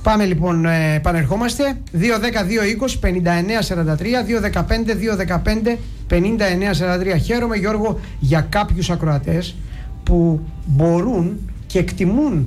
Πάμε λοιπόν, επανερχόμαστε. 2-10-2-20-59-43, 2-15-2-15-59-43. Χαίρομαι, Γιώργο, για κάποιους ακροατές που μπορούν και εκτιμούν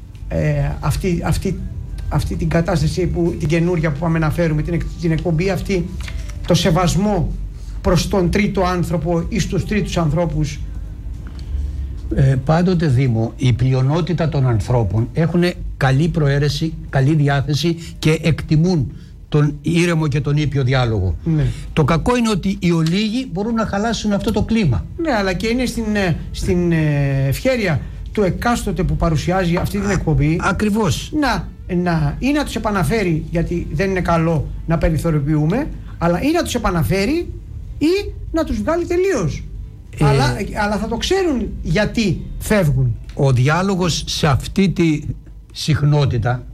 αυτή την κατάσταση, την καινούρια που πάμε να φέρουμε, την εκπομπή αυτή, το σεβασμό προς τον τρίτο άνθρωπο ή στους τρίτους ανθρώπους. Πάντοτε, Δήμο, η πλειονότητα των ανθρώπων έχουν καλή προαίρεση, καλή διάθεση και εκτιμούν τον ήρεμο και τον ήπιο διάλογο. Ναι. Το κακό είναι ότι οι ολίγοι μπορούν να χαλάσουν αυτό το κλίμα. Ναι, αλλά και είναι στην ευχέρεια του εκάστοτε που παρουσιάζει αυτή την εκπομπή. Ακριβώς. Ή να τους επαναφέρει, γιατί δεν είναι καλό να περιθωριοποιούμε, αλλά ή να τους επαναφέρει ή να τους βγάλει τελείως. Αλλά θα το ξέρουν γιατί φεύγουν. Ο διάλογος σε αυτή τη συχνότητα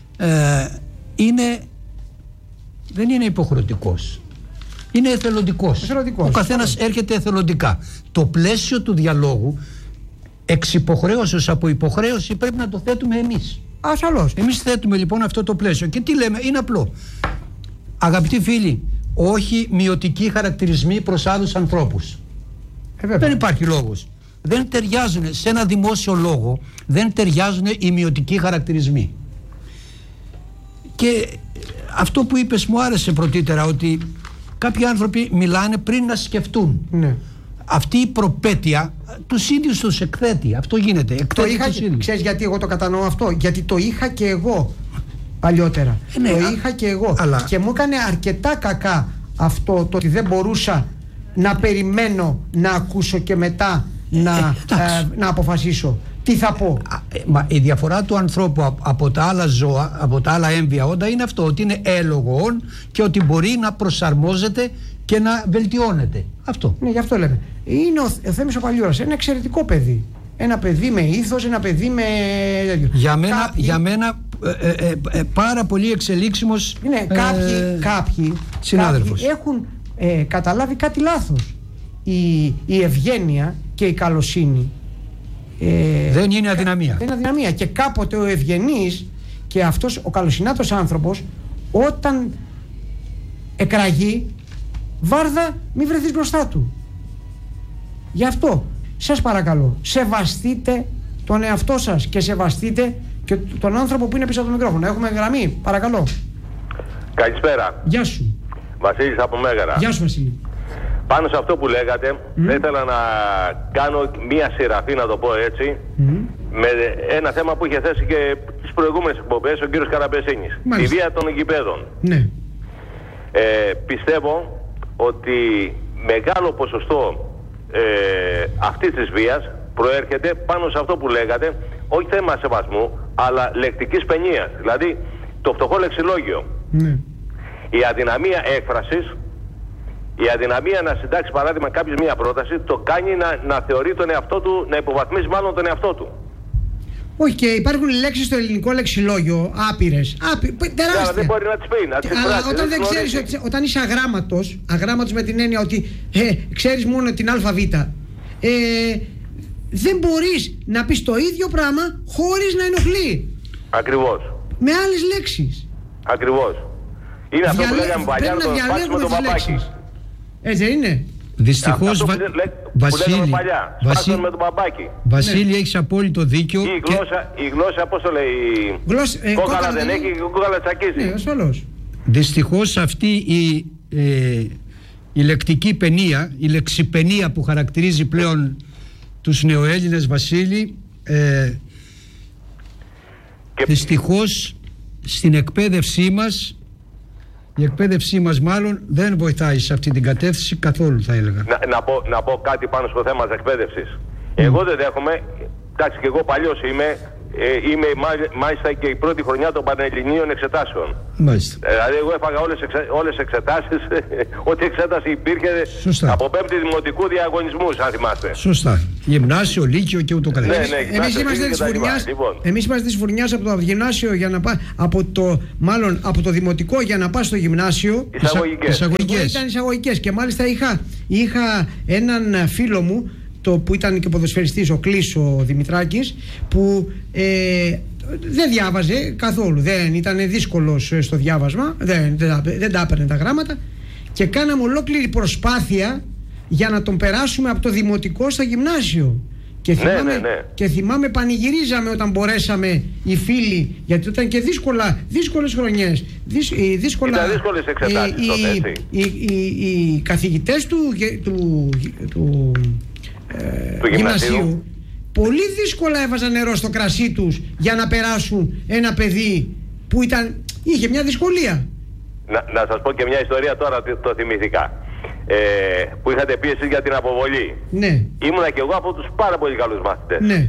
δεν είναι υποχρεωτικός. Είναι εθελοντικός. Ο καθένας έρχεται εθελοντικά. Το πλαίσιο του διαλόγου εξ υποχρέωσης από υποχρέωση πρέπει να το θέτουμε εμείς. Ασφαλώς. Εμείς θέτουμε λοιπόν αυτό το πλαίσιο. Και τι λέμε? Είναι απλό. Αγαπητοί φίλοι, όχι μειωτικοί χαρακτηρισμοί προς άλλους ανθρώπους. Δεν υπάρχει λόγος. Δεν ταιριάζουν σε ένα δημόσιο λόγο, δεν ταιριάζουν οι μειωτικοί χαρακτηρισμοί. Και αυτό που είπες μου άρεσε πρωτήτερα, ότι κάποιοι άνθρωποι μιλάνε πριν να σκεφτούν. Ναι. Αυτή η προπέτεια τους ίδιους τους εκθέτει. Αυτό γίνεται. Ξέρεις γιατί εγώ το κατανοώ αυτό? Γιατί το είχα και εγώ παλιότερα. Ναι, το είχα και εγώ. Και μου έκανε αρκετά κακά αυτό, το ότι δεν μπορούσα να περιμένω να ακούσω και μετά να αποφασίσω τι θα πω. Η διαφορά του ανθρώπου από τα άλλα ζώα, από τα άλλα έμβια όντα, είναι αυτό, ότι είναι έλογον και ότι μπορεί να προσαρμόζεται και να βελτιώνεται. Αυτό. Ναι, γι' αυτό λέμε. Είναι ο Θέμης ο Παλιούρας, ένα εξαιρετικό παιδί. Ένα παιδί με ήθος, ένα παιδί με... Για μένα πάρα πολύ εξελίξιμος κάποιοι έχουν καταλάβει κάτι λάθος. Η ευγένεια και η καλοσύνη δεν είναι αδυναμία. Δεν είναι αδυναμία. Και κάποτε ο ευγενής και αυτός ο καλοσυνάτος άνθρωπος, όταν εκραγεί, βάρδα μη βρεθείς μπροστά του. Γι' αυτό σας παρακαλώ, σεβαστείτε τον εαυτό σας και σεβαστείτε και τον άνθρωπο που είναι πίσω από το μικρόφωνο. Έχουμε γραμμή, παρακαλώ. Καλησπέρα. Γεια σου. Βασίλης από Μέγαρα. Γεια σου, Βασίλη. Πάνω σε αυτό που λέγατε, θα ήθελα να κάνω μία σειραφή, να το πω έτσι, με ένα θέμα που είχε θέσει και τις προηγούμενες εκπομπές ο κύριος Καραμπεσίνης. Η βία των γηπέδων. Ναι. Πιστεύω ότι μεγάλο ποσοστό αυτής της βίας προέρχεται πάνω σε αυτό που λέγατε, όχι θέμα σεβασμού, αλλά λεκτικής παινίας. Δηλαδή, το φτωχό λεξιλόγιο. Ναι. Η αδυναμία έκφρασης, η αδυναμία να συντάξει παράδειγμα κάποιος μία πρόταση, το κάνει να θεωρεί τον εαυτό του, να υποβαθμίσει μάλλον τον εαυτό του. Όχι, και υπάρχουν λέξεις στο ελληνικό λεξιλόγιο άπειρες. Τεράστια. Δεν μπορεί να τις πει, να τις εκφράσει. Όταν δεν ξέρεις, όταν είσαι αγράμματος με την έννοια ότι ξέρεις μόνο την ΑΒ, δεν μπορείς να πεις το ίδιο πράγμα χωρίς να ενοχλεί. Ακριβώς. Με άλλες λέξεις. Ακριβώς. Είναι αυτό που λέγαμε παλιά, το σπάσιμο το παπάκι. Έτσι είναι. Δυστυχώς, Βασίλη, με το μπαμπάκι. Βασίλη, έχεις απόλυτο δίκιο. Η γλώσσα, πώς το λέει, κόκαλα δεν έχει και κόκαλα τσακίζει. Ναι, ασφαλώς. Δυστυχώς αυτή η λεκτική παινία, η λεξιπαινία που χαρακτηρίζει πλέον τους νεοέλληνες, Βασίλη, δυστυχώς στην εκπαίδευσή μας, η εκπαίδευσή μας μάλλον δεν βοηθάει σε αυτή την κατεύθυνση καθόλου, θα έλεγα. Να πω κάτι πάνω στο θέμα της εκπαίδευσης. Εγώ δεν δέχομαι, εντάξει και εγώ παλιός είμαι μάλιστα και η πρώτη χρονιά των Πανελληνίων εξετάσεων. Μάλιστα. Δηλαδή εγώ έφαγα όλες τις εξετάσεις, ό,τι εξέταση υπήρχε. Σωστά. Από πέμπτη δημοτικού διαγωνισμούς, αν θυμάστε. Σωστά. Γυμνάσιο, λύκειο και ούτω καθεξής. Εμείς είμαστε της φουρνιάς από το γυμνάσιο για να πάει, από το δημοτικό για να πας στο γυμνάσιο. Εισαγωγικές. Ήταν εισαγωγικές και μάλιστα είχα έναν φίλο μου, που ήταν και ποδοσφαιριστής, ο Κλής ο Δημητράκης, που δεν διάβαζε καθόλου, δεν ήταν δύσκολος στο διάβασμα, δεν τα έπαιρνε τα γράμματα, και κάναμε ολόκληρη προσπάθεια για να τον περάσουμε από το δημοτικό στο γυμνάσιο. Και θυμάμαι πανηγυρίζαμε όταν μπορέσαμε οι φίλοι, γιατί ήταν και δύσκολες χρονιές. Ήταν δύσκολες εξετάσεις τότε, έτσι. Οι καθηγητές του γυμνασίου πολύ δύσκολα έβαζαν νερό στο κρασί τους για να περάσουν ένα παιδί που είχε μια δυσκολία. Να σας πω και μια ιστορία τώρα, το θυμηθήκα. Που είχατε πει εσείς για την αποβολή. Ναι. Ήμουνα και εγώ από τους πάρα πολύ καλούς μαθητές. Ναι.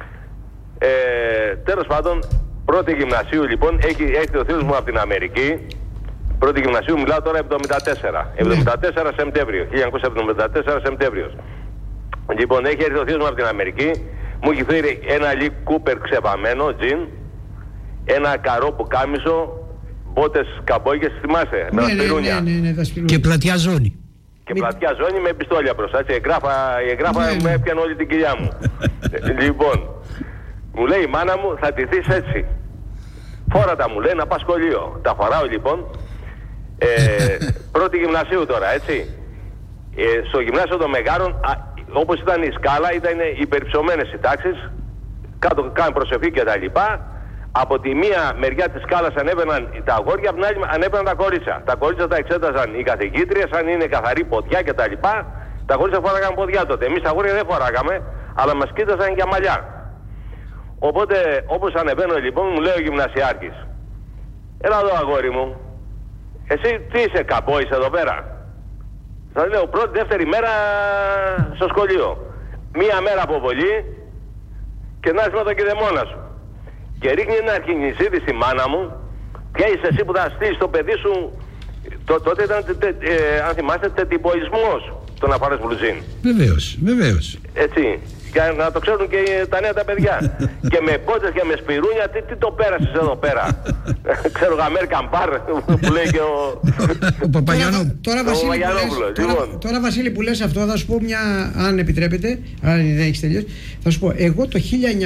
Τέλος πάντων, πρώτη γυμνασίου λοιπόν, έχει έρθει ο θείος μου από την Αμερική. Πρώτη γυμνασίου, μιλάω τώρα 74. 74 Σεπτέμβριο, 1974 Σεπτέμβριος. Λοιπόν, έχει έρθει ο θείος μου από την Αμερική, μου έχει φέρει ένα Λι Κούπερ ξεβαμένο, τζιν, ένα καρό πουκάμισο, μπότες καμπόγιες, θυμάσαι, με τα σπιρούνια. Και πλατιά ζώνη. Και πλατιά ζώνη με πιστόλια μπροστά. Η εγγράφα με έπιανε όλη την κοιλιά μου. Λοιπόν, μου λέει η μάνα μου, θα ντυθείς έτσι. Φόρατα, μου λέει, να πας σχολείο. Τα φοράω λοιπόν. Πρώτη γυμνασίου τώρα, έτσι. Στο γυμνάσιο των Μεγάρων, όπως ήταν η σκάλα, ήταν υπερυψωμένες οι τάξεις. Κάτω κάνουν προσευχή και τα λοιπά. Από τη μία μεριά της σκάλας ανέβαιναν τα αγόρια, από την άλλη ανέβαιναν τα κορίτσια. Τα κορίτσια τα εξέταζαν οι καθηγήτριες, αν είναι καθαρή ποδιά κτλ. Τα κορίτσια φοράγαν ποδιά τότε. Εμείς τα αγόρια δεν φοράγαμε, αλλά μας κοίταζαν για μαλλιά. Οπότε, όπως ανεβαίνω λοιπόν, μου λέει ο γυμνασιάρχης, έλα εδώ αγόρι μου, εσύ τι είσαι, καμπόης εδώ πέρα? Θα λέω, πρώτη, δεύτερη μέρα στο σχολείο. Μία μέρα αποβολή και να είσαι με τον κηδεμόνα σου. Και ρίχνει ένα αρχινισίδι στη μάνα μου, ποια είσαι εσύ που θα στείλεις το παιδί σου? Τότε ήταν, αν θυμάστε, τετυπωισμός το να πάρεις μπλουζίν. Βεβαίως. Έτσι, για να το ξέρουν και τα νέα τα παιδιά. Και με κότσες και με σπιρούνια, τι το πέρασες εδώ πέρα? Ξέρω εγώ, American Bar που λέει και ο Παπαγιανόπουλος. Τώρα Βασίλη που λες αυτό, θα σου πω μια, αν επιτρέπετε, αν δεν έχεις τελειώσει, θα σου πω, εγώ το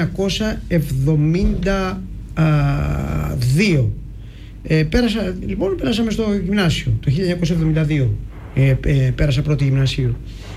1972 πέρασαμε στο γυμνάσιο, το 1972 πέρασα πρώτη γυμνασίου.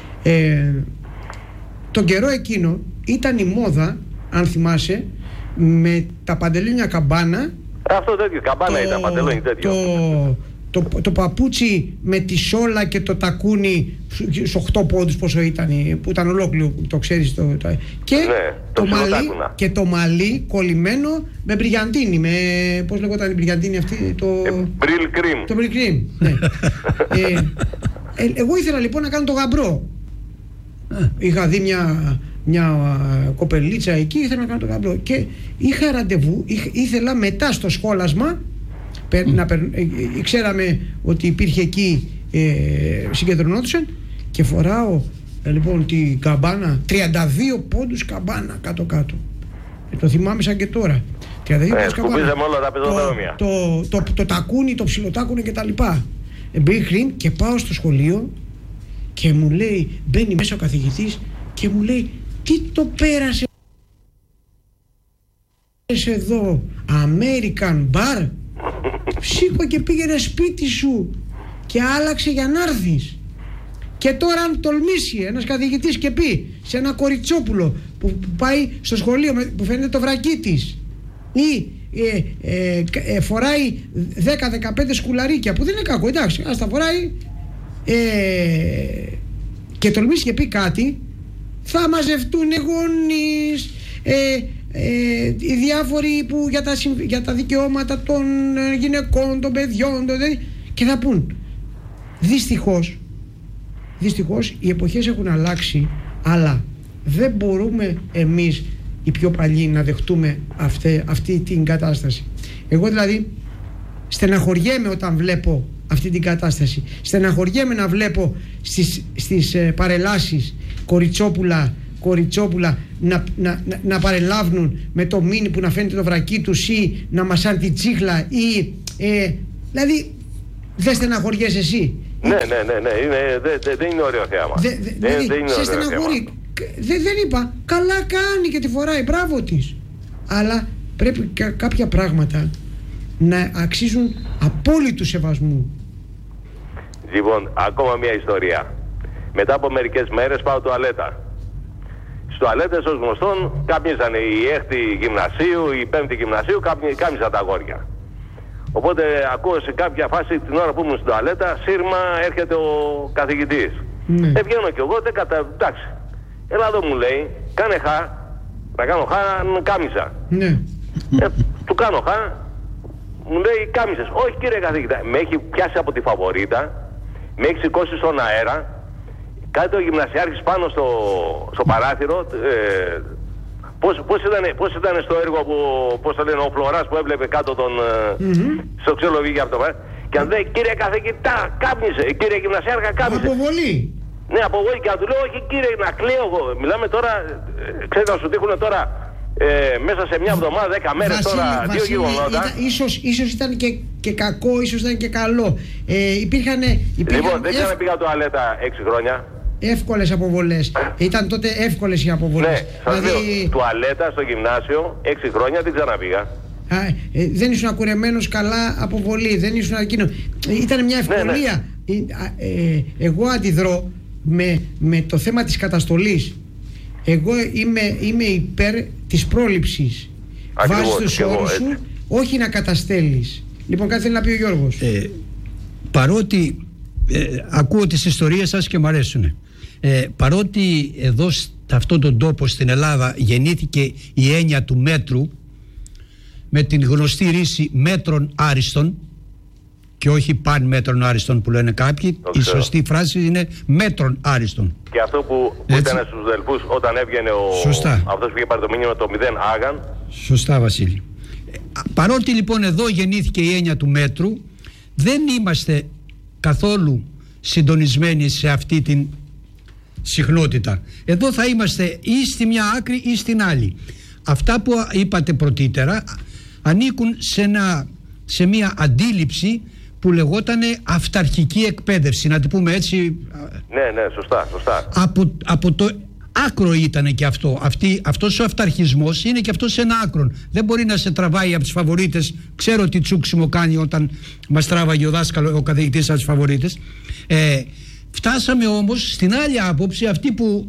Τον καιρό εκείνο ήταν η μόδα, αν θυμάσαι, με τα παντελόνια καμπάνα. Αυτό τέτοιο, καμπάνα ήταν, παντελόνι τέτοιο. Το παπούτσι με τη σόλα και το τακούνι στους 8 πόντους πόσο ήταν, που ήταν ολόκληρο, το ξέρεις. Και, ναι, το μαλλί κολλημένο με μπριγιαντίνη, με, πώς λεγόταν η μπριγιαντίνη αυτή, Μπριλ κρίμ. Το μπριλ κρίμ, ναι. Εγώ ήθελα λοιπόν να κάνω το γαμπρό. Είχα δει μια κοπελίτσα εκεί, ήθελα να κάνω το γαμπρό και είχα ραντεβού, ήθελα μετά στο σχόλασμα, ξέραμε ότι υπήρχε εκεί, συγκεντρωνόντουσαν και φοράω λοιπόν την καμπάνα, 32 πόντους καμπάνα κάτω-κάτω. Το θυμάμαι σαν και τώρα. 32 πόντους καμπάνα. Όλα τα πεζοδρόμια. Το τακούνι, το ψιλοτάκουνι και τα λοιπά. Και πάω στο σχολείο και μου λέει, μπαίνει μέσα ο καθηγητής και μου λέει, τι το πέρασε εδώ, American Bar? Σήκω και πήγαινε σπίτι σου και άλλαξε για να έρθεις. Και τώρα αν τολμήσει ένας καθηγητής και πει σε ένα κοριτσόπουλο που πάει στο σχολείο που φαίνεται το βρακί της ή φοράει 10-15 σκουλαρίκια, που δεν είναι κακό, εντάξει, ας τα φοράει, και τολμήσει και πει κάτι, θα μαζευτούν οι γονείς, οι διάφοροι που για τα δικαιώματα των γυναικών, των παιδιών, και θα πούν, δυστυχώς οι εποχές έχουν αλλάξει, αλλά δεν μπορούμε εμείς οι πιο παλιοί να δεχτούμε αυτή την κατάσταση. Εγώ δηλαδή στεναχωριέμαι όταν βλέπω αυτή την κατάσταση. Στεναχωριέμαι να βλέπω στις παρελάσεις κοριτσόπουλα να παρελάβουν με το μίνι που να φαίνεται το βρακί τους ή να μασάνε τη τσίχλα ή δηλαδή δεν στεναχωριέσαι εσύ? Ναι, δεν είναι ωραίο θέαμα. Σε στεναχωρεί. Δεν είπα, καλά κάνει και τη φοράει, μπράβο της. Αλλά πρέπει κάποια πράγματα να αξίζουν απόλυτου σεβασμού. Λοιπόν, ακόμα μια ιστορία. Μετά από μερικές μέρες πάω τουαλέτα. Στις τουαλέτες, ως γνωστόν, κάπνιζαν η 6η γυμνασίου, η 5η γυμνασίου, κάπνιζαν τα αγόρια. Οπότε ακούω σε κάποια φάση, την ώρα που ήμουν στην τουαλέτα, σύρμα έρχεται ο καθηγητής. Βγαίνω κι εγώ, εντάξει. Έλα εδώ, μου λέει, κάνε χα, να κάνω χα, κάμισα. Του κάνω χα, μου λέει, κάμισες. Όχι, κύριε καθηγητά, με έχει πιάσει από τη φαβορίτα, με έχει σηκώσει στον αέρα, κάτι ο γυμνασιάρχης πάνω στο παράθυρο. Πώς ήταν στο έργο που, πώς το λένε, ο Φλωράς που έβλεπε κάτω τον στο ξύλο βγήκε από το παράθυρο. Και αν λέει, κύριε καθηγητά, κάπνισε, κύριε γυμνασιάρχα, κάπνισε. Αποβολή. Ναι, αποβολή. Και αν του λέω, όχι κύριε, να κλαίω εγώ. Μιλάμε τώρα, ξέρετε, να σου τύχουν τώρα μέσα σε μια εβδομάδα, 10 μέρες τώρα, δύο γεγονότα. Ίσως ήταν και κακό, ίσως ήταν και καλό. Υπήρχαν λοιπόν, δεν ξαναπήγα τουαλέτα 6 χρόνια. Εύκολες αποβολές. Ήταν τότε εύκολες οι αποβολές. Ναι, σας λέω, τουαλέτα στο γυμνάσιο 6 χρόνια δεν ξαναπήγα. Δεν ήσουν κουρεμένος καλά, αποβολή. Δεν ήσουν εκείνο. Ήταν μια ευκολία. Εγώ αντιδρώ με το θέμα της καταστολής. Εγώ είμαι υπέρ της πρόληψης. Βάζεις τους όρους σου, όχι να καταστέλεις. Λοιπόν, κάτι θέλει να πει ο Γιώργος. Παρότι ακούω τις ιστορίες σας και μου αρέσουν. Παρότι εδώ σε αυτόν τον τόπο στην Ελλάδα γεννήθηκε η έννοια του μέτρου με την γνωστή ρίση μέτρων άριστον και όχι παν μέτρων άριστον που λένε κάποιοι, η σωστή φράση είναι μέτρων άριστον. Και αυτό που ήταν στους Δελφούς όταν έβγαινε αυτός που είχε πάρει το μήνυμα το 0 Άγαν. Σωστά, Βασίλη. Παρότι λοιπόν εδώ γεννήθηκε η έννοια του μέτρου, δεν είμαστε καθόλου συντονισμένοι σε αυτή την συχνότητα. Εδώ θα είμαστε ή στη μια άκρη ή στην άλλη. Αυτά που είπατε πρωτήτερα ανήκουν σε μια αντίληψη που λεγότανε αυταρχική εκπαίδευση, να την πούμε έτσι. Ναι, σωστά. Από το άκρο ήταν και αυτό. Αυτός ο αυταρχισμός είναι και αυτός ένα άκρο. Δεν μπορεί να σε τραβάει από τις φαβορίτες. Ξέρω τι τσούξιμο κάνει όταν μας τράβαγε ο καθηγητής από τις φαβορίτες. Φτάσαμε όμως στην άλλη άποψη, αυτή που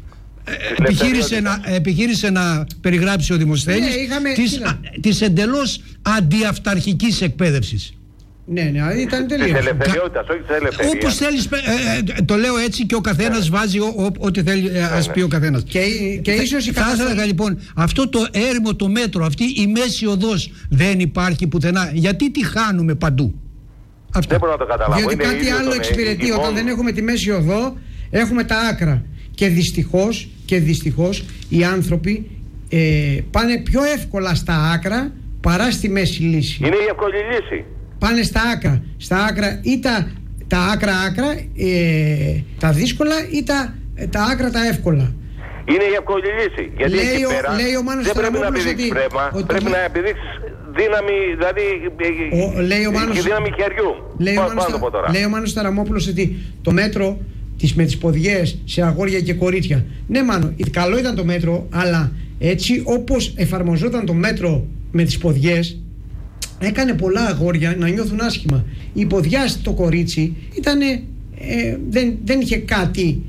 επιχείρησε να περιγράψει ο Δημοσθένης, της εντελώς αντιαυταρχικής εκπαίδευσης. Ναι, ήταν τελείως. Της ελευθεριότητας, όχι της ελευθερίας. Όπως θέλεις, το λέω έτσι και ο καθένας βάζει ό,τι θέλει ας πει ο καθένας. Και ίσως θα ήθελα λοιπόν αυτό το έρημο, το μέτρο, αυτή η μέση οδός δεν υπάρχει πουθενά. Γιατί τη χάνουμε παντού? Αυτό. Δεν μπορώ να το καταλάβω. Διότι κάτι άλλο εξυπηρετεί. Όταν δεν έχουμε τη μέση οδό, έχουμε τα άκρα. Και δυστυχώς οι άνθρωποι πάνε πιο εύκολα στα άκρα παρά στη μέση λύση. Είναι η εύκολη λύση. Πάνε στα άκρα. Στα άκρα ή τα άκρα, τα δύσκολα ή τα άκρα τα εύκολα. Είναι η εύκολη λύση. Γιατί λέει ο Μάνος δεν πρέπει να επιδείξεις πρέπα, πρέπει να επιδείξεις δύναμη, δηλαδή δύναμη χεριού. Λέει ο Μάνος Ταραμόπουλος ότι το μέτρο με τις ποδιές σε αγόρια και κορίτσια. Ναι, Μάνο, καλό ήταν το μέτρο, αλλά έτσι όπως εφαρμοζόταν το μέτρο με τις ποδιές, έκανε πολλά αγόρια να νιώθουν άσχημα. Η ποδιά στο κορίτσι δεν είχε κάτι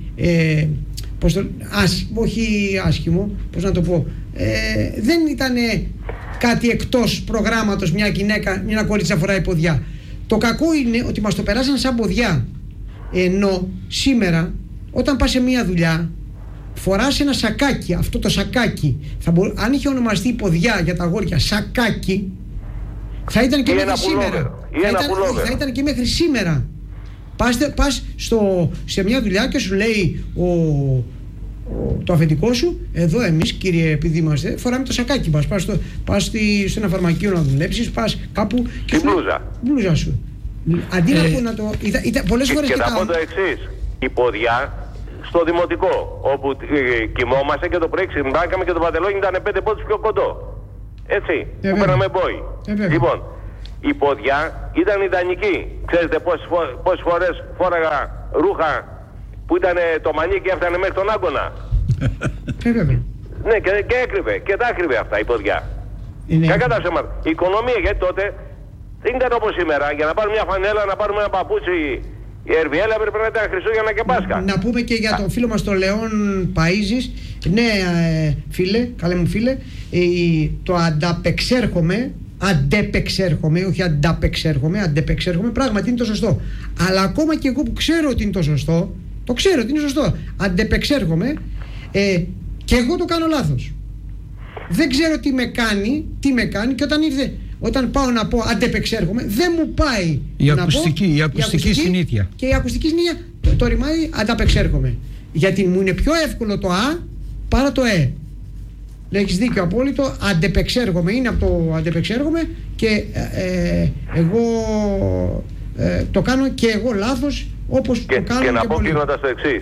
όχι άσχημο, πώς να το πω, δεν ήταν κάτι εκτός προγράμματος μια κορίτσι να φοράει ποδιά. Το κακό είναι ότι μας το περάσαν σαν ποδιά, ενώ σήμερα όταν πας σε μια δουλειά φοράς ένα σακάκι. Αυτό το σακάκι αν είχε ονομαστεί ποδιά για τα αγόρια σακάκι, θα ήταν και μέχρι σήμερα. Θα ήταν και μέχρι σήμερα. Πας σε μια δουλειά και σου λέει το αφεντικό σου, εδώ εμείς κύριε, επειδή είμαστε, φοράμε το σακάκι μας. Πας σε ένα φαρμακείο να δουλέψεις, πας κάπου και την μπλούζα σου. Αντί να το. Πολλές φορές και θα πω το εξής. Η ποδιά στο δημοτικό, όπου κοιμόμαστε και το πρωί ξυπνάγαμε και το παντελόνι ήταν 5 πόντους πιο κοντό. Έτσι, που πέραμε μπόι. Λοιπόν, η ποδιά ήταν ιδανική. Ξέρετε πόσες φορές φόραγα ρούχα που ήταν το μανίκι και έφτανε μέχρι τον άγκωνα. Ναι, και έκρυβε. Και τα έκρυβε αυτά η ποδιά. Κακά τα ψέματα. Η οικονομία, γιατί τότε δεν ήταν όπως σήμερα. Για να πάρουμε μια φανέλα, να πάρουμε ένα παπούτσι, η Ερβιέλα έπρεπε να ήταν Χριστούγεννα και Πάσχα. Να πούμε και για τον φίλο μας τον Λεόν Παΐζης. Ναι, φίλε, καλέ μου φίλε, το αντεπεξέρχομαι, όχι ανταπεξέρχομαι, πράγματι είναι το σωστό. Αλλά ακόμα και εγώ που ξέρω ότι είναι το σωστό, το ξέρω ότι είναι σωστό, αντεπεξέρχομαι, και εγώ το κάνω λάθος. Δεν ξέρω τι με κάνει και όταν πάω να πω αντεπεξέρχομαι, δεν μου πάει η ακουστική συνήθεια. Και η ακουστική συνήθεια το ρημάει ανταπεξέρχομαι. Γιατί μου είναι πιο εύκολο το α παρά το Έχεις δίκιο απόλυτο. Αντεπεξέρχομαι, είναι από το αντεπεξέρχομαι και εγώ το κάνω και εγώ λάθος όπως το κάνω και να πω κλείνοντας το εξής.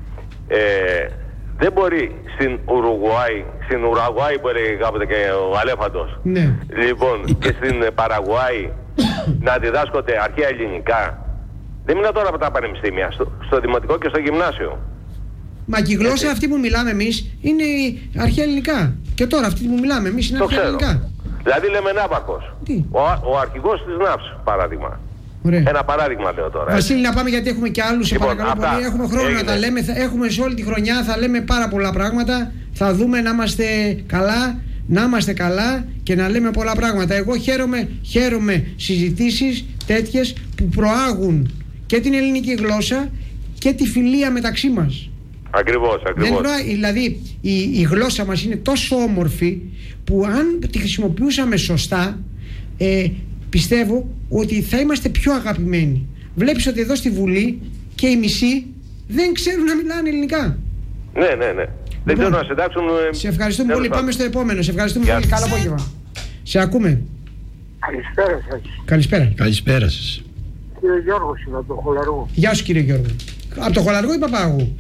Δεν μπορεί στην Ουρουγουάη που έλεγε κάποτε και ο Αλέφαντος, ναι. Λοιπόν, και στην Παραγουάη να διδάσκονται αρχαία ελληνικά. Δεν μιλάω τώρα από τα πανεπιστήμια, στο δημοτικό και στο γυμνάσιο. Μα και η γλώσσα αυτή που μιλάμε εμείς είναι αρχαία ελληνικά. Και τώρα αυτή που μιλάμε εμείς είναι αρχαία ελληνικά. Δηλαδή λέμε ναύπακος. Ο αρχηγός της ΝΑΒΣ, παράδειγμα. Ωραία. Ένα παράδειγμα λέω τώρα. Βασίλη, να πάμε γιατί έχουμε και άλλους. Λοιπόν, πολύ. Έχουμε χρόνο να τα λέμε. Έχουμε σε όλη τη χρονιά, θα λέμε πάρα πολλά πράγματα. Θα δούμε να είμαστε καλά και να λέμε πολλά πράγματα. Εγώ χαίρομαι συζητήσεις τέτοιες που προάγουν και την ελληνική γλώσσα και τη φιλία μεταξύ μας. Ακριβώς. Δηλαδή η γλώσσα μας είναι τόσο όμορφη που αν τη χρησιμοποιούσαμε σωστά, πιστεύω ότι θα είμαστε πιο αγαπημένοι. Βλέπεις ότι εδώ στη Βουλή και οι μισοί δεν ξέρουν να μιλάνε ελληνικά. Ναι. Δεν ξέρουν να συντάξουν. Σε ευχαριστούμε πολύ. Πάμε στο επόμενο. Σε ευχαριστούμε πολύ. Καλό απόγευμα. Σε ακούμε. Καλησπέρα σας. Καλησπέρα σας. Κύριε Γιώργος, είμαι από το Χολαργό. Γεια σου κύριε Γιώργο. Από το Χολαργό ή Παπάγου?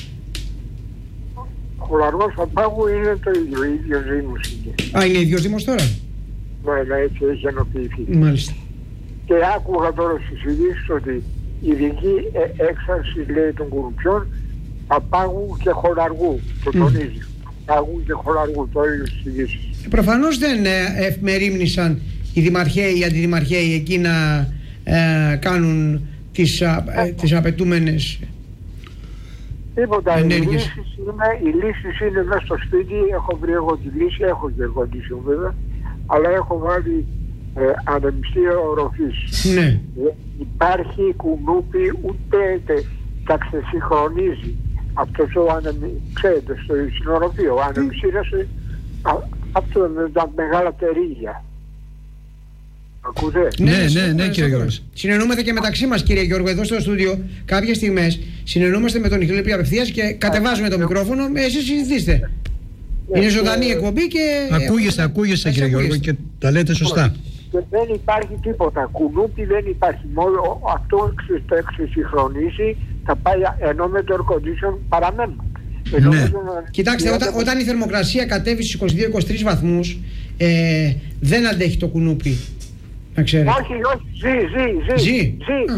Χολαργός Παπάγου είναι το ίδιο δήμος είναι. Είναι ίδιος δήμος τώρα? Ναι, έτσι έχει ενοποιηθεί. Μάλιστα. Και άκουγα τώρα στις ειδήσεις ότι η ειδική έξαρση, λέει, των κουρουπιών Παπάγου και Χολαργού. Το τονίζει. Παπάγου και Χολαργού, το ίδιο στις ειδήσεις. Προφανώς δεν μερίμνησαν οι δημαρχαίοι, οι αντιδημαρχαίοι εκεί να κάνουν τις απαιτούμενες. Τίποτα. Οι λύσεις είναι μέσα στο σπίτι. Έχω βρει εγώ τη λύση. Έχω και εργοντήσιο βέβαια. Αλλά έχω βάλει ανεμιστήρα οροφής. Ναι. Υπάρχει κουνούπι, ούτε τα ξεσυγχρονίζει. Αυτό το ξέρετε, στην οροφή. Ο ανεμιστήρας, αυτό με τα μεγάλα τερίγια. Ακούτε? Ναι, κύριε Γιώργο. Συνεννούμαστε και μεταξύ μας, κύριε Γιώργο, εδώ στο στούντιο. Κάποιες στιγμές συνεννούμαστε με τον Ιχλήπη απευθείας και κατεβάζουμε το μικρόφωνο. Εσείς συζητήστε. Είναι ζωντανή εκπομπή και. Ακούγεσαι, κύριε Γιώργο, και τα λέτε σωστά. Και δεν υπάρχει τίποτα. Κουνούπι δεν υπάρχει. Μόνο αυτό ξεσυγχρονίσει, θα πάει, ενώ με το air condition παραμένουν. Ναι. Κοιτάξτε, όταν η θερμοκρασία κατέβει στους 22-23 βαθμούς, δεν αντέχει το κουνούπι. Να ξέρετε. Όχι, ζει.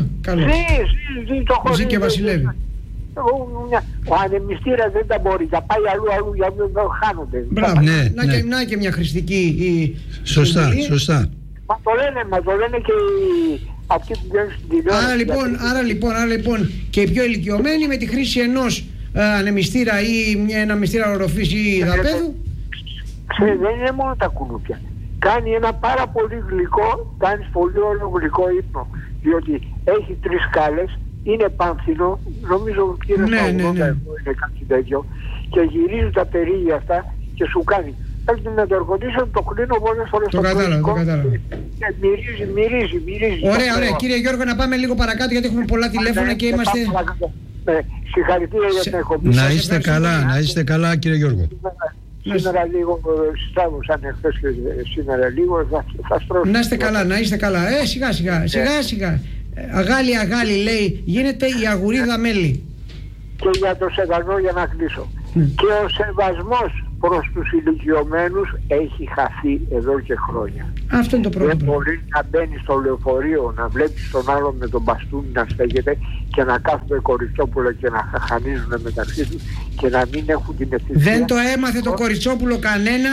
Ζει και βασιλεύει. Ο ανεμιστήρας δεν τα μπορεί, θα πάει αλλού για να χάνονται. Μπράβο, να και μια χρηστική. Σωστά. Μα το λένε και αυτοί που βγαίνουν στην τηλεόραση. Άρα λοιπόν και οι πιο ηλικιωμένοι με τη χρήση ενός ανεμιστήρα ή ένα μυστήρα οροφής ή δαπέδου. Ξέρετε, δεν είναι μόνο τα κουνούπια. Κάνει ένα πάρα πολύ γλυκό, κάνει πολύ ωραίο γλυκό ύπνο. Διότι έχει 3 σκάλες, είναι πάνθινο, νομίζω κύριε είναι κάτι τέτοιο, και γυρίζει τα περίγια αυτά και σου κάνει. Έτσι με το εργοντήσιο το κλείνω πολλές φορές στο κατάλαβα. Και μυρίζει. Ωραία. Κύριε Γιώργο, να πάμε λίγο παρακάτω γιατί έχουμε πολλά τηλέφωνα και είμαστε. Συγχαρητήρια για την εκπομπή. Να είστε καλά, κύριε Γιώργο. Σήμερα λίγο στράβωσαν εχθές και σήμερα λίγο θα στρώσω. Να είστε καλά. Σιγά. Αγάλι λέει, γίνεται η αγουρίδα μέλι. Και για το σεβασμό, για να κλείσω. Και ο σεβασμός προς τους ηλικιωμένους έχει χαθεί εδώ και χρόνια. Αυτό είναι το πρώτο. Δεν μπορεί να μπαίνει στο λεωφορείο, να βλέπεις τον άλλον με τον μπαστούνι να στέκεται και να κάθονται Κοριτσόπουλο και να χαχανίζουν μεταξύ τους και να μην έχουν την ευθυνία. Δεν το έμαθε το Κοριτσόπουλο κανένας,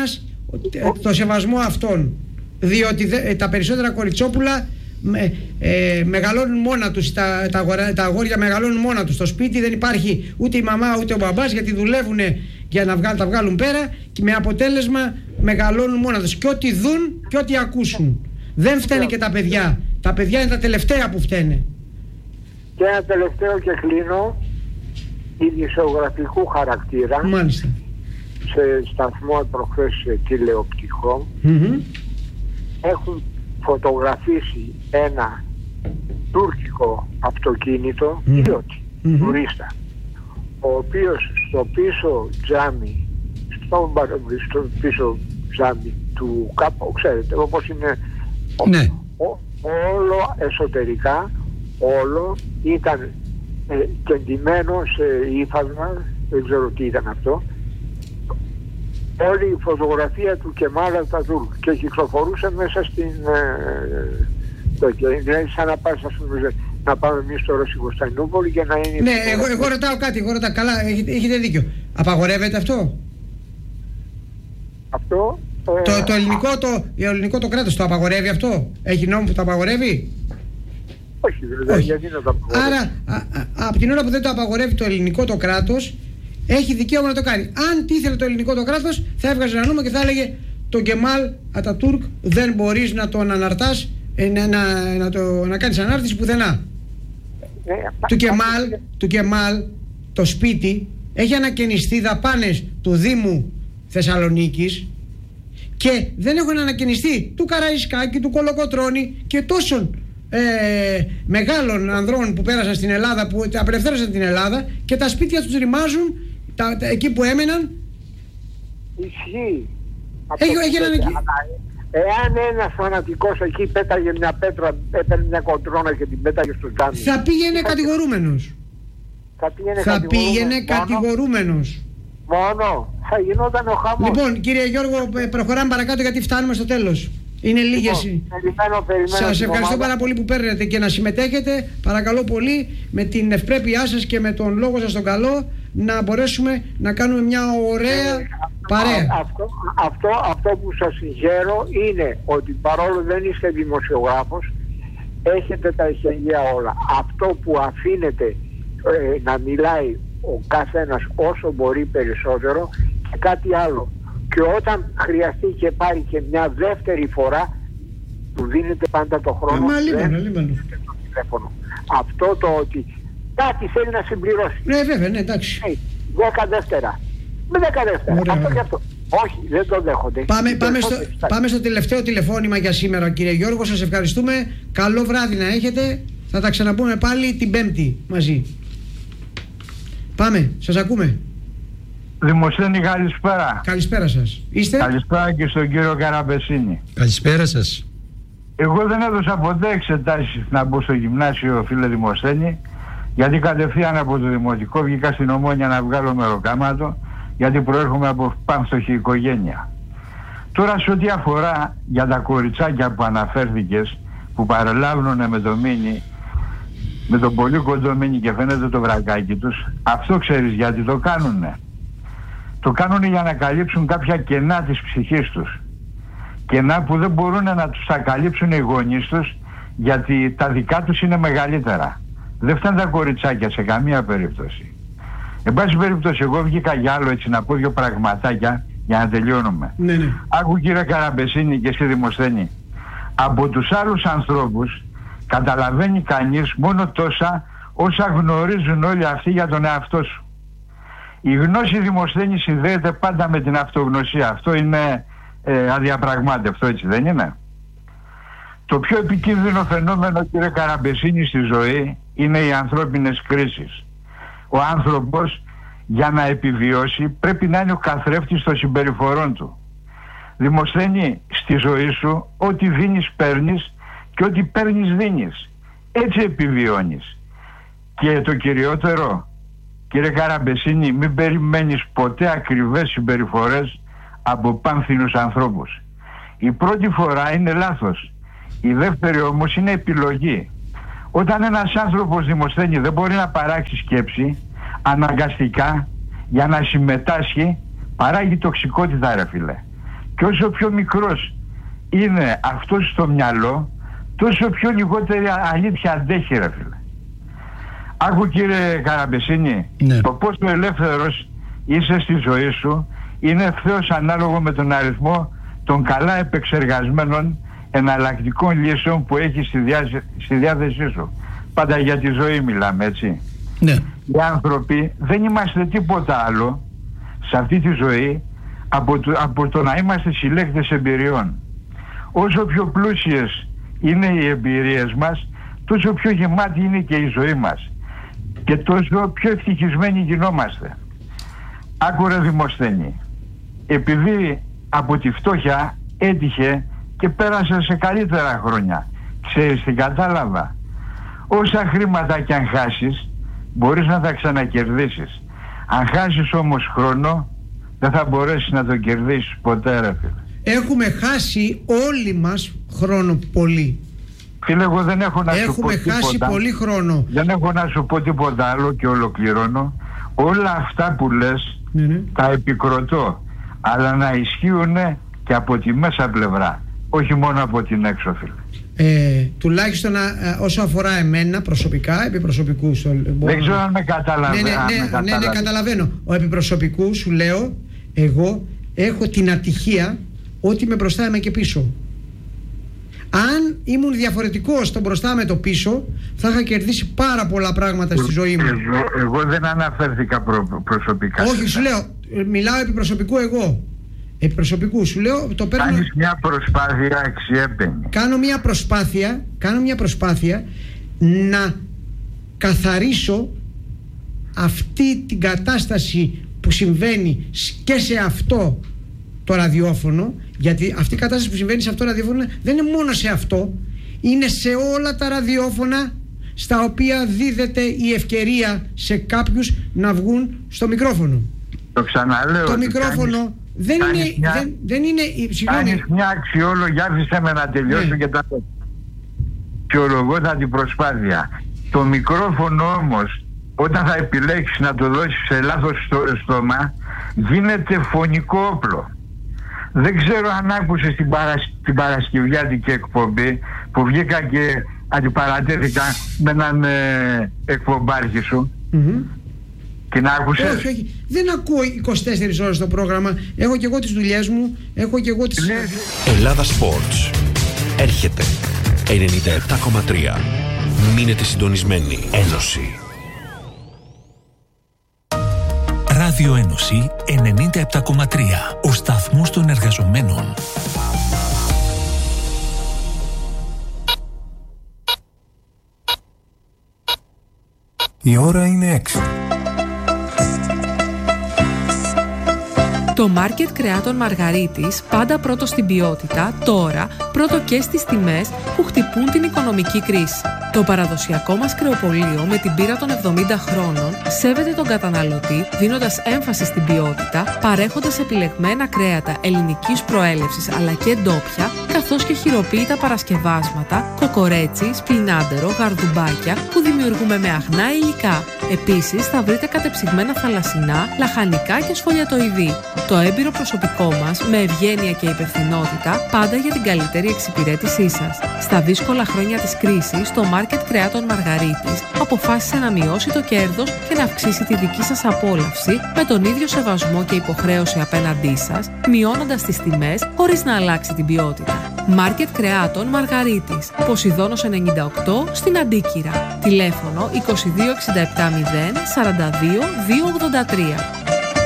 το σεβασμό αυτών, διότι τα περισσότερα κοριτσόπουλα μεγαλώνουν μόνα τους, τα αγόρια μεγαλώνουν μόνα τους στο σπίτι, δεν υπάρχει ούτε η μαμά ούτε ο μπαμπάς, γιατί δουλεύουν για να τα βγάλουν πέρα, και με αποτέλεσμα μεγαλώνουν μόνα τους, και ό,τι δουν και ό,τι ακούσουν. Δεν φταίνε και τα παιδιά. Τα παιδιά είναι τα τελευταία που φταίνε. Και ένα τελευταίο και κλείνω, ειδησιογραφικού χαρακτήρα. Μάλιστα. Σε σταθμό προχθές τηλεοπτικό, έχουν φωτογραφίσει ένα τουρκικό αυτοκίνητο ιδιώτη, τουρίστα, ο οποίος στο πίσω τζάμι, στο πίσω τζάμι του κάπου, ξέρετε όπως είναι, ναι. Όλο εσωτερικά, όλο ήταν κεντυμένο σε ύφασμα, δεν ξέρω τι ήταν αυτό, όλη η φωτογραφία του Κεμάλ Ατατούρκ, και κυκλοφορούσε μέσα στην δηλαδή σαν να πας, να πάμε εμείς τώρα στην Κωνσταντινούπολη και να είναι... Ναι, εγώ ρωτάω κάτι, καλά, έχετε δίκιο. Απαγορεύεται αυτό? Αυτό... Το ελληνικό το κράτος το απαγορεύει αυτό? Έχει νόμο που το απαγορεύει? Όχι, δηλαδή, γιατί να το απαγορεύει? Άρα, από την ώρα που δεν το απαγορεύει το ελληνικό το κράτος, έχει δικαίωμα να το κάνει. Αν τι ήθελε το ελληνικό το κράτος, θα έβγαζε ένα νόμο και θα έλεγε τον Κεμάλ Ατατούρκ δεν μπορείς να τον αναρτάς, να κάνεις ανάρτηση πουθενά. Του Κεμάλ το σπίτι έχει ανακαινιστεί δαπάνες του Δήμου Θεσσαλονίκης, και δεν έχουν ανακαινιστεί του Καραϊσκάκη, του Κολοκοτρώνη και τόσων μεγάλων ανδρών που πέρασαν στην Ελλάδα, που απελευθέρωσαν την Ελλάδα, και τα σπίτια τους ρημάζουν εκεί που έμεναν. Ισχύει. Εάν ένας φανατικός εκεί πέταγε μια πέτρα, έπαιρνε μια κοντρόνα και την πέταγε στο τζάμι, θα πήγαινε κατηγορούμενος. Θα πήγαινε κατηγορούμενος. Μόνο. Θα γινόταν ο χαμός. Λοιπόν, κύριε Γιώργο, προχωράμε παρακάτω, γιατί φτάνουμε στο τέλος. Είναι λίγες. Σας ευχαριστώ πάρα πολύ που παίρνετε και να συμμετέχετε. Παρακαλώ πολύ, με την ευπρέπειά σας και με τον λόγο σας τον καλό, να μπορέσουμε να κάνουμε μια ωραία παρέα. Αυτό που σας συγχαίρω είναι ότι παρόλο δεν είστε δημοσιογράφος, έχετε τα εχεγεία όλα. Αυτό που αφήνετε να μιλάει ο καθένας όσο μπορεί περισσότερο, και κάτι άλλο, και όταν χρειαστεί και πάρει και μια δεύτερη φορά, του δίνετε πάντα το χρόνο. Το τηλέφωνο. Αυτό το ότι κάτι θέλει να συμπληρώσει. Ναι, βέβαια, ναι, εντάξει. 10 δεύτερα. Με 10 δεύτερα. Ωραία. Αυτό και αυτό. Όχι, δεν το δέχονται. Πάμε στο τελευταίο τηλεφώνημα για σήμερα, κύριε Γιώργο. Σας ευχαριστούμε. Καλό βράδυ να έχετε. Θα τα ξαναπούμε πάλι την Πέμπτη μαζί. Πάμε, σας ακούμε. Δημοσθένη, καλησπέρα. Καλησπέρα σας. Είστε? Καλησπέρα και στον κύριο Καραμπεσίνη. Καλησπέρα σας. Εγώ δεν έδωσα ποτέ εξετάσεις να μπω στο γυμνάσιο, φίλε Δημοσθένη, γιατί κατευθείαν από το δημοτικό βγήκα στην Ομόνια να βγάλω μεροκάματο, γιατί προέρχομαι από πανφτωχή οικογένεια. Τώρα, σε ό,τι αφορά για τα κοριτσάκια που αναφέρθηκες, που παρελάβουν με το μίνι, με τον πολύ κοντό μίνι και φαίνεται το βρακάκι τους, αυτό ξέρεις γιατί το κάνουνε? Το κάνουνε για να καλύψουν κάποια κενά της ψυχής τους. Κενά που δεν μπορούν να τους τα καλύψουν οι γονείς τους, γιατί τα δικά τους είναι μεγαλύτερα. Δεν φτάνουν τα κοριτσάκια σε καμία περίπτωση. Εν πάση περιπτώσει, εγώ βγήκα για άλλο, έτσι, να πω δύο πραγματάκια για να τελειώνουμε. Ναι. Άκου, κύριε Καραμπεσίνη και εσύ Δημοσθένη, από τους άλλους ανθρώπους καταλαβαίνει κανείς μόνο τόσα όσα γνωρίζουν όλοι αυτοί για τον εαυτό σου. Η γνώση, Δημοσθένη, συνδέεται πάντα με την αυτογνωσία. Αυτό είναι αδιαπραγμάτευτο, έτσι δεν είναι? Το πιο επικίνδυνο φαινόμενο, κύριε Καραμπεσίνη, στη ζωή είναι οι ανθρώπινες κρίσεις. Ο άνθρωπος, για να επιβιώσει, πρέπει να είναι ο καθρέφτης των συμπεριφορών του. Δημοσθένη, στη ζωή σου ό,τι δίνεις παίρνεις και ό,τι παίρνεις δίνεις. Έτσι επιβιώνεις. Και το κυριότερο, κύριε Καραμπεσίνη, μην περιμένεις ποτέ ακριβές συμπεριφορές από πάνθινους ανθρώπους. Η πρώτη φορά είναι λάθος. Η δεύτερη όμως είναι επιλογή. Όταν ένας άνθρωπος, Δημοσθένη, δεν μπορεί να παράξει σκέψη, αναγκαστικά για να συμμετάσχει παράγει τοξικότητα, ρε φίλε. Και όσο πιο μικρός είναι αυτός στο μυαλό, τόσο πιο λιγότερη αλήθεια αντέχει, ρε φίλε. Άκου, κύριε Καραμπεσίνη, ναι. Το πόσο ελεύθερος είσαι στη ζωή σου είναι ευθέως ανάλογο με τον αριθμό των καλά επεξεργασμένων εναλλακτικών λύσεων που έχεις στη διάθεσή σου. Πάντα για τη ζωή μιλάμε, έτσι. Ναι. Οι άνθρωποι δεν είμαστε τίποτα άλλο σε αυτή τη ζωή από το να είμαστε συλλέκτες εμπειριών. Όσο πιο πλούσιες είναι οι εμπειρίες μας, τόσο πιο γεμάτη είναι και η ζωή μας και τόσο πιο ευτυχισμένοι γινόμαστε. Άκου, ρε Δημοσθένη, επειδή από τη φτώχεια έτυχε και πέρασε σε καλύτερα χρόνια, ξέρεις τι κατάλαβα? Όσα χρήματα και αν χάσεις, μπορείς να τα ξανακερδίσεις. Αν χάσεις όμως χρόνο, δεν θα μπορέσεις να τον κερδίσεις ποτέ, ρε φίλε. Έχουμε χάσει όλοι μας χρόνο πολύ. Φίλε, εγώ δεν έχω να σου πω τίποτα. Έχουμε χάσει πολύ χρόνο. Δεν έχω να σου πω τίποτα άλλο και ολοκληρώνω. Όλα αυτά που λες, ναι. Τα επικροτώ. Αλλά να ισχύουν και από τη μέσα πλευρά, όχι μόνο από την έξω, φίλε. Τουλάχιστον όσο αφορά εμένα προσωπικά, επιπροσωπικού. Δεν ξέρω αν με καταλαβαίνω. Ναι, καταλαβαίνω. Ο επιπροσωπικού, σου λέω, εγώ έχω την ατυχία ότι με μπροστά είμαι και πίσω. Αν ήμουν διαφορετικός το μπροστά με το πίσω, θα είχα κερδίσει πάρα πολλά πράγματα στη ζωή μου. Εγώ δεν αναφέρθηκα προσωπικά. Όχι, σου λέω, μιλάω επιπροσωπικού εγώ. Επιπροσωπικού, σου λέω, το παίρνω. Κάνεις μια προσπάθεια αξιέπαινη. Κάνω μια προσπάθεια να καθαρίσω αυτή την κατάσταση που συμβαίνει και σε αυτό το ραδιόφωνο, γιατί αυτή η κατάσταση που συμβαίνει σε αυτό το ραδιόφωνο δεν είναι μόνο σε αυτό, είναι σε όλα τα ραδιόφωνα στα οποία δίδεται η ευκαιρία σε κάποιους να βγουν στο μικρόφωνο. Το ξαναλέω. Το μικρόφωνο δεν είναι. Κάνεις μια αξιόλογη, άφησε με να τελειώσω και τα αξιολογώ την προσπάθεια. Το μικρόφωνο όμως, όταν θα επιλέξεις να το δώσεις σε λάθος στόμα, γίνεται φωνικό όπλο. Δεν ξέρω αν άκουσες την παρασκευιάτικη εκπομπή που βγήκα και αντιπαρατέθηκα με έναν εκπομπάρχη σου. Και να άκουσες. Όχι. Δεν ακούω 24 ώρες το πρόγραμμα. Έχω και εγώ τις δουλειές μου. Έχω και εγώ τις... Ελλάδα Sports. Έρχεται 97,3. Μείνετε συντονισμένοι. Ένωση. Ράδιο Ένωση 97,3. Ο σταθμός των εργαζομένων. Η ώρα είναι 6. Το μάρκετ κρεάτων Μαργαρίτης, πάντα πρώτο στην ποιότητα, τώρα πρώτο και στις τιμές που χτυπούν την οικονομική κρίση. Το παραδοσιακό μας κρεοπωλείο με την πείρα των 70 χρόνων σέβεται τον καταναλωτή δίνοντας έμφαση στην ποιότητα, παρέχοντας επιλεγμένα κρέατα ελληνικής προέλευσης αλλά και ντόπια, καθώς και χειροποίητα παρασκευάσματα, κοκορέτσι, σπινάντερο, γαρδουμπάκια που δημιουργούμε με αγνά υλικά. Επίσης θα βρείτε κατεψυγμένα θαλασσινά, λαχανικά και σφολιατοειδή. Το έμπειρο προσωπικό μας με ευγένεια και υπευθυνότητα πάντα για την καλύτερη εξυπηρέτησή σας. Στα δύσκολα χρόνια της κρίσης, το μάρκετ κρεάτων Μαργαρίτης αποφάσισε να μειώσει το κέρδος και να αυξήσει τη δική σας απόλαυση με τον ίδιο σεβασμό και υποχρέωση απέναντί σας, μειώνοντας τις τιμές χωρίς να αλλάξει την ποιότητα. Μάρκετ κρεάτων Μαργαρίτης, Ποσειδώνος 98 στην Αντίκυρα. Τηλέφωνο 2267 0 42 283.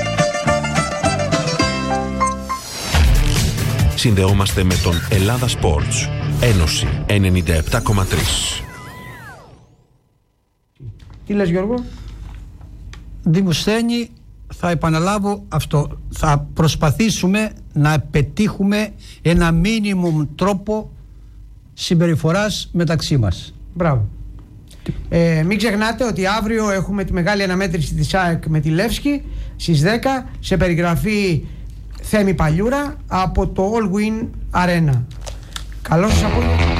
Συνδεόμαστε με τον Ελλάδα Sports. Ένωση 97,3. Τι λες, Γιώργο? Δημοσθένη, θα επαναλάβω αυτό. Θα προσπαθήσουμε να πετύχουμε ένα μίνιμουμ τρόπο συμπεριφοράς μεταξύ μας. Μπράβο. Μην ξεχνάτε ότι αύριο έχουμε τη μεγάλη αναμέτρηση της ΑΕΚ με τη Λεύσκη στις 10 σε περιγραφή Θέμη Παλιούρα από το All Win Arena. Καλό σας απόγευμα.